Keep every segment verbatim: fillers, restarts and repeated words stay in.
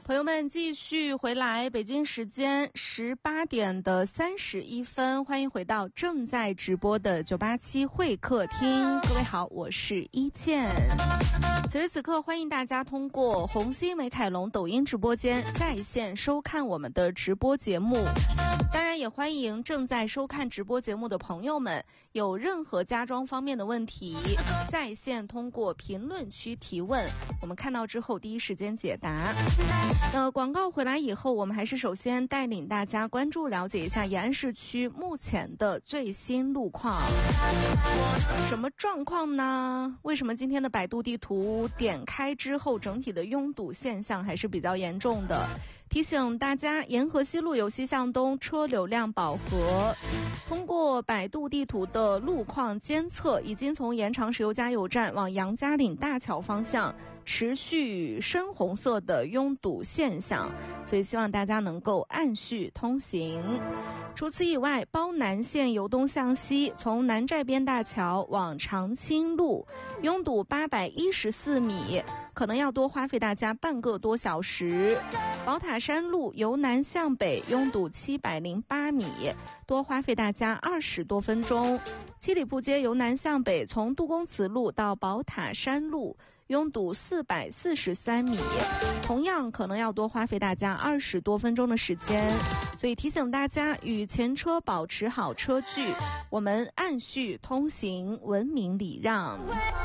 朋友们继续回来，北京时间十八点的三十一分，欢迎回到正在直播的九八七会客厅。各位好，我是一健。此时此刻，欢迎大家通过红星美凯龙抖音直播间在线收看我们的直播节目。当然也欢迎正在收看直播节目的朋友们，有任何家装方面的问题，在线通过评论区提问，我们看到之后第一时间解答。那广告回来以后，我们还是首先带领大家关注了解一下延安市区目前的最新路况。什么状况呢？为什么今天的百度地图点开之后，整体的拥堵现象还是比较严重的？提醒大家，沿河西路由西向东车流量饱和。通过百度地图的路况监测，已经从延长石油加油站往杨家岭大桥方向持续深红色的拥堵现象，所以希望大家能够按序通行。除此以外，包南线由东向西，从南寨边大桥往长青路拥堵八百一十四米，可能要多花费大家半个多小时。宝塔山路由南向北拥堵七百零八米，多花费大家二十多分钟。七里铺街由南向北，从杜公祠路到宝塔山路拥堵四百四十三米，同样可能要多花费大家二十多分钟的时间。所以提醒大家，与前车保持好车距，我们按序通行，文明礼让。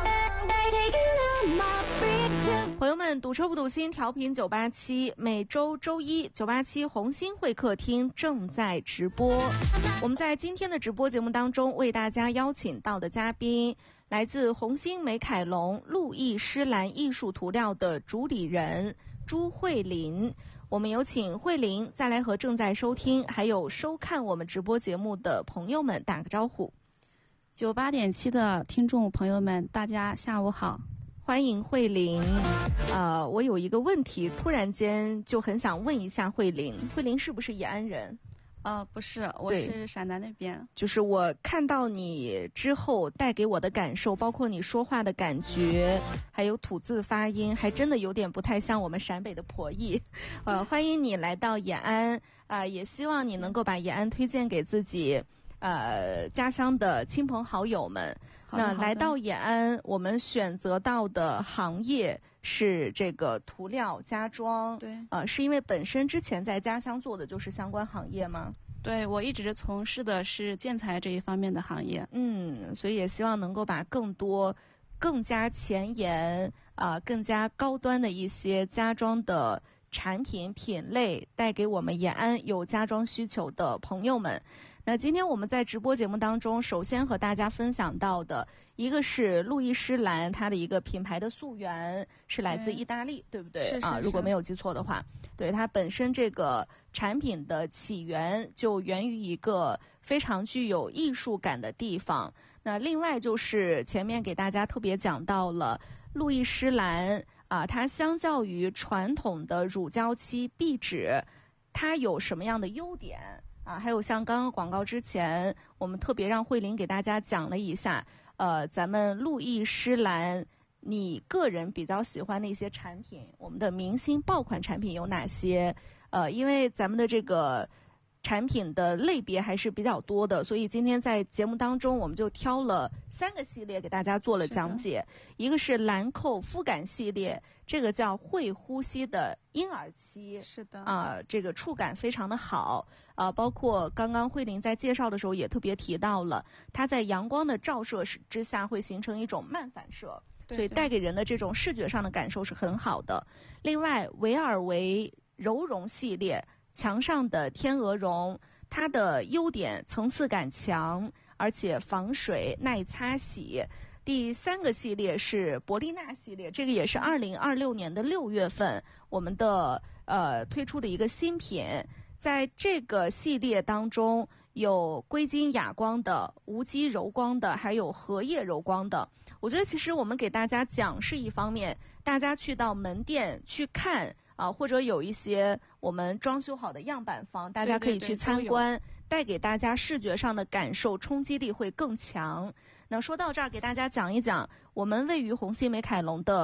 朋友们，堵车不堵心，调频九八七，每周周一九八七红星会客厅正在直播。我们在今天的直播节目当中，为大家邀请到的嘉宾来自红星美凯龙路易诗兰艺术涂料的主理人朱慧琳。我们有请慧琳再来和正在收听还有收看我们直播节目的朋友们打个招呼。 九八点七的听众朋友们，大家下午好。 欢迎慧琳。呃，我有一个问题，突然间就很想问一下慧琳，慧琳是不是延安人？ 呃，不是，我是陕南那边。 就是我看到你之后带给我的感受，包括你说话的感觉，还有吐字发音，还真的有点不太像我们陕北的婆姨。呃，欢迎你来到延安，啊、呃，也希望你能够把延安推荐给自己呃家乡的亲朋好友们。那来到延安，我们选择到的行业是这个涂料家装。 对， 呃，是因为本身之前在家乡做的就是相关行业吗？ 对，我一直从事的是建材这一方面的行业。 嗯，所以也希望能够把更多、更加前沿啊、呃、更加高端的一些家装的产品品类带给我们延安有家装需求的朋友们。那今天我们在直播节目当中，首先和大家分享到的一个是路易诗兰，它的一个品牌的溯源是来自意大利， 对, 对不对？ 是是是啊，如果没有记错的话，对，它本身这个产品的起源就源于一个非常具有艺术感的地方。那另外就是前面给大家特别讲到了路易诗兰啊，它相较于传统的乳胶漆壁纸，它有什么样的优点？啊，还有像刚刚广告之前，我们特别让慧琳给大家讲了一下，呃，咱们路易诗兰，你个人比较喜欢的一些产品，我们的明星爆款产品有哪些？呃，因为咱们的这个产品的类别还是比较多的，所以今天在节目当中我们就挑了三个系列给大家做了讲解。一个是兰蔻肤感系列，这个叫会呼吸的婴儿漆， 是的啊、呃，这个触感非常的好啊、呃，包括刚刚慧琳在介绍的时候也特别提到了，它在阳光的照射之下会形成一种慢反射， 对对， 所以带给人的这种视觉上的感受是很好的。另外，维尔维柔绒系列墙上的天鹅绒，它的优点层次感强，而且防水耐擦洗。第三个系列是博丽娜系列，这个也是二零二六年的六月份我们的呃推出的一个新品。在这个系列当中，有硅晶哑光的、无机柔光的，还有荷叶柔光的。我觉得其实我们给大家讲是一方面，大家去到门店去看啊、呃，或者有一些我们装修好的样板房，大家可以去参观，带给大家视觉上的感受冲击力会更强。那说到这儿，给大家讲一讲我们位于红星美凯龙的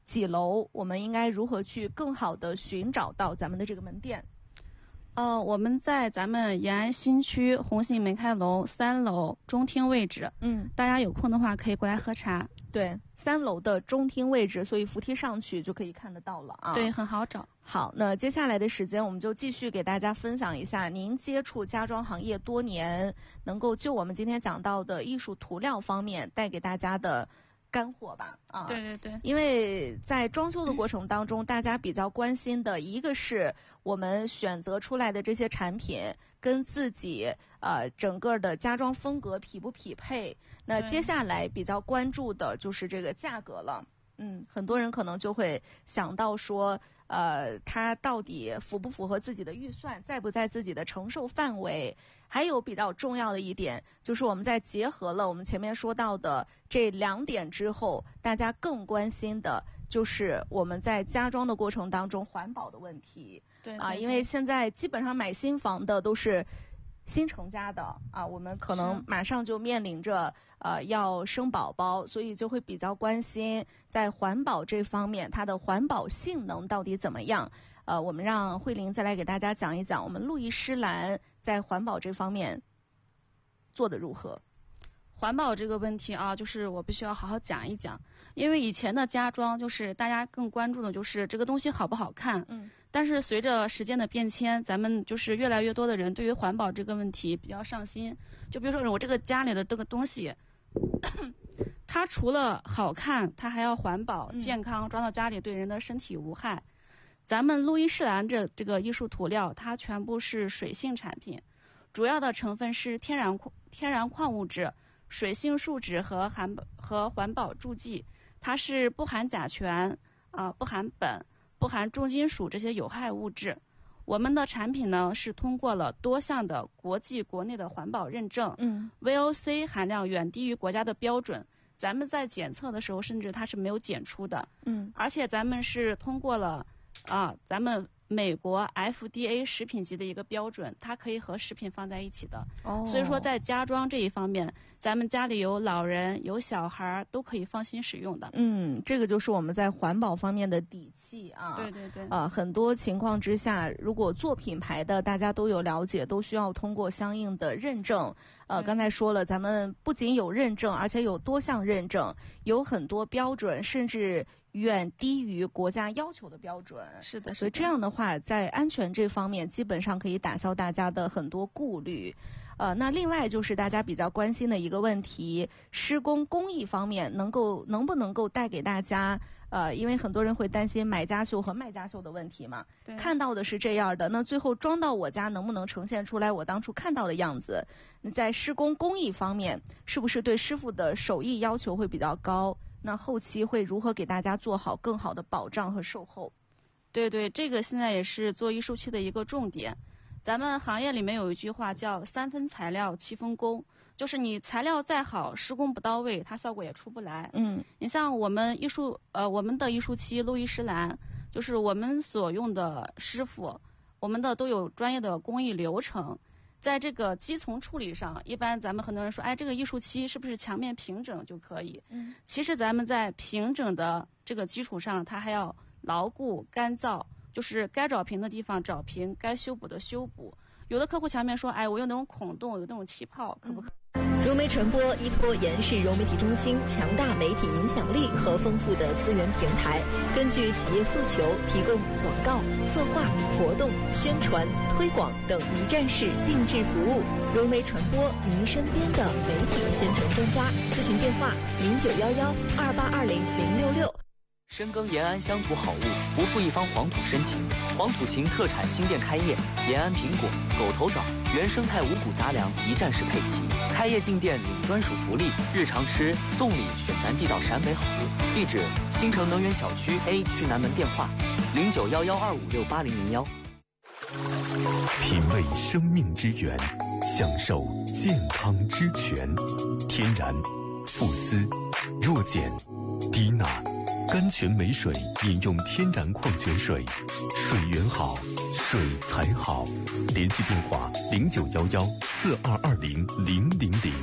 几楼，我们应该如何去更好的寻找到咱们的这个门店？ 呃，我们在咱们延安新区红信门开楼三楼中厅位置， 嗯， 大家有空的话可以过来喝茶。 对，三楼的中厅位置，所以扶梯上去就可以看得到了啊。 对，很好找。 好，那接下来的时间我们就继续给大家分享一下您接触家装行业多年，能够就我们今天讲到的艺术涂料方面带给大家的干货吧。啊， 对对对， 因为在装修的过程当中，大家比较关心的一个是我们选择出来的这些产品跟自己呃整个的家装风格匹不匹配。那接下来比较关注的就是这个价格了。嗯，很多人可能就会想到说，呃，它到底符不符合自己的预算，在不在自己的承受范围？还有比较重要的一点，就是我们在结合了我们前面说到的这两点之后，大家更关心的就是我们在家装的过程当中环保的问题。 对啊，因为现在基本上买新房的都是新成家的啊，我们可能马上就面临着呃要生宝宝，所以就会比较关心在环保这方面它的环保性能到底怎么样。呃，我们让慧玲再来给大家讲一讲我们路易诗兰在环保这方面做得如何。 环保这个问题啊，就是我必须要好好讲一讲，因为以前的家装就是大家更关注的就是这个东西好不好看， 嗯， 但是随着时间的变迁，咱们就是越来越多的人对于环保这个问题比较上心。就比如说我这个家里的这个东西，它除了好看，它还要环保、健康，装到家里对人的身体无害。咱们路易诗兰这这个艺术涂料，它全部是水性产品，主要的成分是天然天然矿物质、水性树脂和含和环保助剂，它是不含甲醛啊、呃，不含苯。不含重金属这些有害物质。我们的产品呢是通过了多项的国际国内的环保认证， 嗯 ，V O C 含量远低于国家的标准。咱们在检测的时候，甚至它是没有检出的， 嗯， 而且咱们是通过了啊，咱们美国 F D A 食品级的一个标准，它可以和食品放在一起的。 哦， 所以说在家装这一方面，咱们家里有老人有小孩都可以放心使用的。 嗯，这个就是我们在环保方面的底气啊。 对对对。 啊、呃，很多情况之下，如果做品牌的大家都有了解，都需要通过相应的认证。呃，刚才说了，咱们不仅有认证，而且有多项认证，有很多标准，甚至远低于国家要求的标准。 是的， 所以这样的话，在安全这方面，基本上可以打消大家的很多顾虑。呃，那另外就是大家比较关心的一个问题，施工工艺方面能够能不能够带给大家，呃，因为很多人会担心买家秀和卖家秀的问题嘛， 对， 看到的是这样的，那最后装到我家能不能呈现出来我当初看到的样子？在施工工艺方面，是不是对师傅的手艺要求会比较高？那后期会如何给大家做好更好的保障和售后？ 对对，这个现在也是做艺术漆的一个重点。咱们行业里面有一句话叫三分材料七分工，就是你材料再好，施工不到位，它效果也出不来。 嗯， 你像我们艺术呃我们的艺术漆路易诗兰，就是我们所用的师傅，我们的都有专业的工艺流程。在这个基层处理上，一般咱们很多人说，哎，这个艺术漆是不是墙面平整就可以？ 嗯， 其实咱们在平整的这个基础上，它还要牢固干燥，就是该找平的地方找平，该修补的修补。有的客户墙面说，哎，我有那种孔洞，有那种气泡，可不可以？ 融媒传播依托延世融媒体中心强大媒体影响力和丰富的资源平台，根据企业诉求，提供广告、策划、活动、宣传、推广等一站式定制服务。融媒传播，您身边的媒体宣传专家。咨询电话：零九幺幺二八二零零六六。 深耕延安乡土好物，不负一方黄土深情。黄土芩特产新店开业，延安苹果、狗头枣、原生态五谷杂粮一站式配齐。开业进店领专属福利，日常吃送礼选咱地道陕北好物。地址：新城能源小区 A 区南门，电话：零九幺幺二五六八零零幺。 品味生命之源，享受健康之泉。天然、富思、弱碱、低钠。甘泉美水饮用天然矿泉水，水源好，水才好。联系电话：零九幺幺四二二零零零零。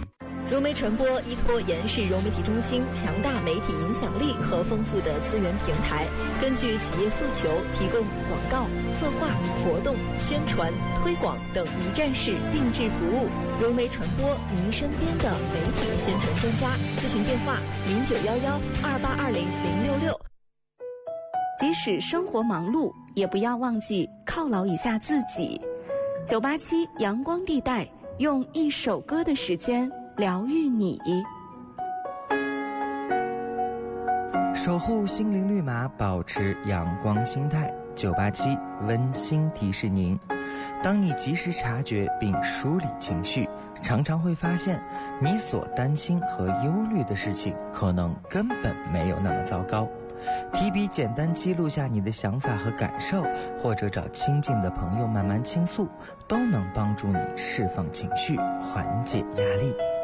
融媒传播依托延世融媒体中心强大媒体影响力和丰富的资源平台，根据企业诉求提供广告、策划、活动、宣传、推广等一站式定制服务。融媒传播，您身边的媒体宣传专家。咨询电话：零九幺幺二八二零零六六。 即使生活忙碌，也不要忘记犒劳一下自己。九八七阳光地带，用一首歌的时间疗愈你。 守护心灵绿码，保持阳光心态。九八七温馨提示您：当你及时察觉并梳理情绪，常常会发现你所担心和忧虑的事情可能根本没有那么糟糕。提笔简单记录下你的想法和感受，或者找亲近的朋友慢慢倾诉，都能帮助你释放情绪，缓解压力。